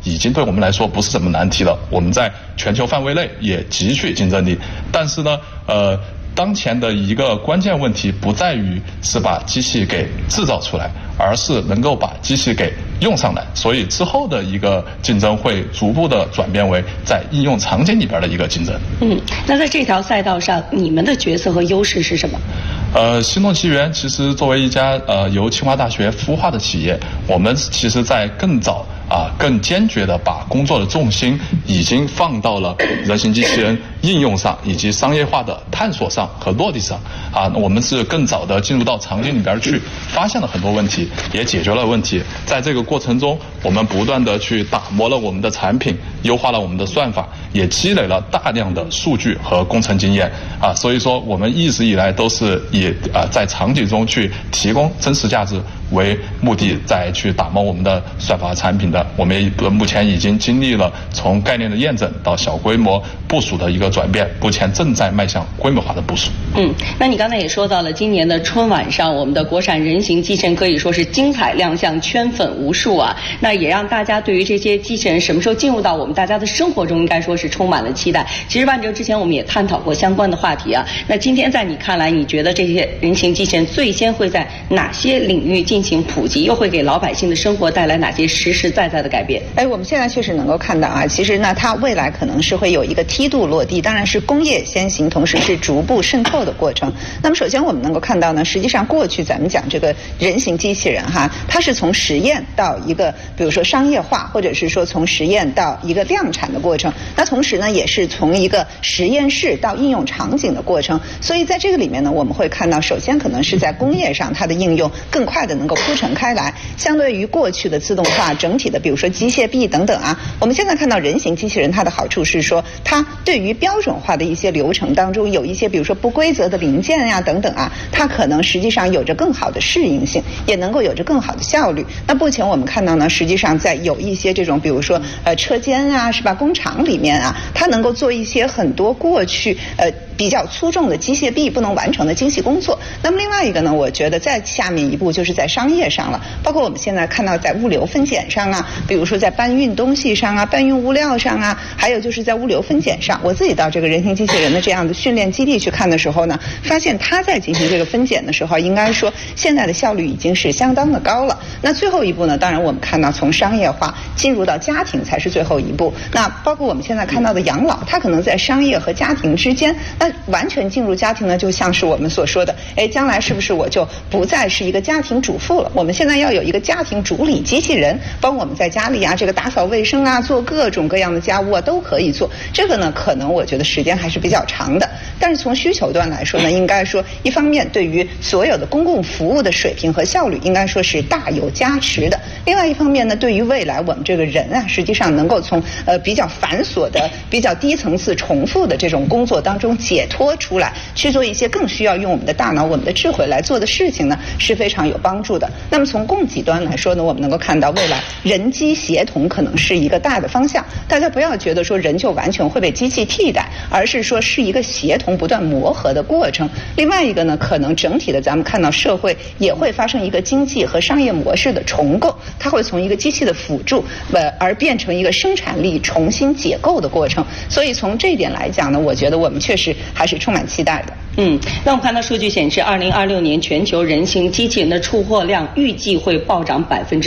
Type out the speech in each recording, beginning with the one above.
已经对我们来说不是什么难题了。我们在全球范围内也极具竞争力。但是呢，当前的一个关键问题不在于是把机器给制造出来，而是能够把机器给用上来。所以之后的一个竞争会逐步的转变为在应用场景里边的一个竞争。 那在这条赛道上，你们的角色和优势是什么？ 心动机源其实作为一家由清华大学孵化的企业，我们其实在更早更坚决地把工作的重心已经放到了人形机器人应用上，以及商业化的探索上和落地上。我们是更早地进入到场景里边去，发现了很多问题，也解决了问题。在这个过程中，我们不断地去打磨了我们的产品，优化了我们的算法，也积累了大量的数据和工程经验。所以说我们一直以来都是以在场景中去提供真实价值为目的，再去打磨我们的算法产品的。我们目前已经经历了从概念的验证到小规模部署的一个转变，目前正在迈向规模化的部署。 那你刚才也说到了，今年的春晚上，我们的国产人形机器人可以说是精彩亮相，圈粉无数啊。那也让大家对于这些机器人什么时候进入到我们大家的生活中，应该说是充满了期待。其实万哲之前我们也探讨过相关的话题啊。那今天在你看来，你觉得这些人形机器人最先会在哪些领域进行普及，又会给老百姓的生活带来哪些实实在在的改变？ 我们现在确实能够看到其实呢，它未来可能是会有一个梯度落地，当然是工业先行，同时是逐步渗透的过程。那么首先我们能够看到呢，实际上过去咱们讲这个人形机器人它是从实验到一个比如说商业化，或者是说从实验到一个量产的过程。那同时呢，也是从一个实验室到应用场景的过程。所以在这个里面呢，我们会看到，首先可能是在工业上它的应用更快的能够铺陈开来，相对于过去的自动化整体的比如说机械臂等等我们现在看到人形机器人它的好处是说，它对于标准化的一些流程当中有一些比如说不规则的零件等等它可能实际上有着更好的适应性，也能够有着更好的效率。那目前我们看到呢，实际上在有一些这种比如说车间是吧，工厂里面它能够做一些很多过去比较粗重的机械臂不能完成的精细工作。那么另外一个呢，我觉得在下面一步就是在商业上了，包括我们现在看到在物流分拣上比如说在搬运东西上搬运物料上还有就是在物流分拣上。我自己到这个人形机器人的这样的训练基地去看的时候呢，发现它在进行这个分拣的时候，应该说现在的效率已经是相当的高了。那最后一步呢，当然我们看到从商业化进入到家庭才是最后一步。那包括我们现在看到的养老，它可能在商业和家庭之间，那完全进入家庭呢，就像是我们所说的，将来是不是我就不再是一个家庭主妇了？我们现在要有一个家庭主理机器人，帮我们在家里这个打扫卫生做各种各样的家务都可以做。这个呢，可能我觉得时间还是比较长的。但是从需求端来说呢，应该说一方面对于所有的公共服务的水平和效率，应该说是大有加持的。另外一方面呢，对于未来我们这个人实际上能够从比较繁琐的、比较低层次重复的这种工作当中解脱出来，去做一些更需要用我们的大脑、我们的智慧来做的事情呢，是非常有帮助的。那么从供给端来说呢，我们能够看到未来人机协同可能是一个大的方向。大家不要觉得说人就完全会被机器替代，而是说是一个协同不断磨合的过程。另外一个呢，可能整体的咱们看到社会也会发生一个经济和商业模式的重构，它会从一个机器的辅助而变成一个生产力重新解构的过程。所以从这一点来讲呢，我觉得我们确实还是充满期待的。 那我们看到数据显示，2026年全球人形机器人的出货量预计会暴涨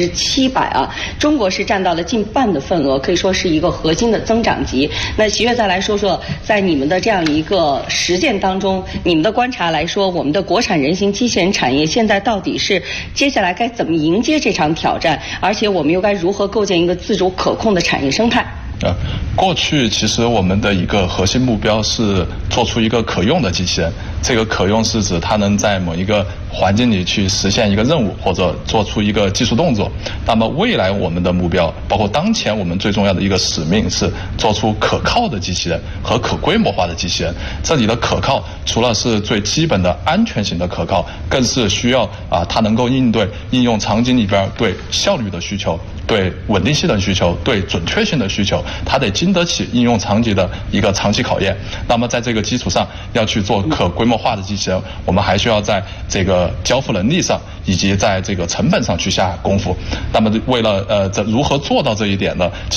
700%中国是占到了近半的份额，可以说是一个核心的增长极。那喜悦再来说说，在你们的这样一个实践当中，你们的观察来说，我们的国产人形机器人产业现在到底是接下来该怎么迎接这场挑战，而且我们又该如何构建一个自主可控的产业生态？ 过去其实我们的一个核心目标是做出一个可用的机器人，这个可用是指它能在某一个环境里去实现一个任务或者做出一个技术动作。那么未来我们的目标，包括当前我们最重要的一个使命是做出可靠的机器人和可规模化的机器人。这里的可靠除了是最基本的安全型的可靠，更是需要它能够应对应用场景里边对效率的需求、对稳定性的需求、对准确性的需求，它得经得起应用场景的一个长期考验。那么在这个基础上要去做可规模化的机器人，我们还需要在这个交付能力上以及在这个成本上去下功夫。那么为了如何做到这一点呢？